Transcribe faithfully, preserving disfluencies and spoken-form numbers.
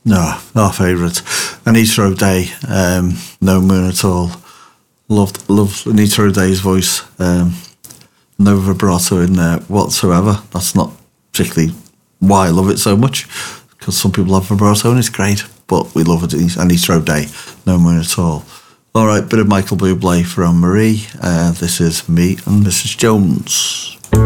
No, our favourite. Anita O'Day, um, No Moon at All. Loved, loved Anita O'Day's voice. Um, no vibrato in there whatsoever. That's not particularly why I love it so much, because some people have vibrato and it's great, but we love it. Anita O'Day, No Moon at All. All right, bit of Michael Bublé from Marie. Uh, this is Me and Missus Jones.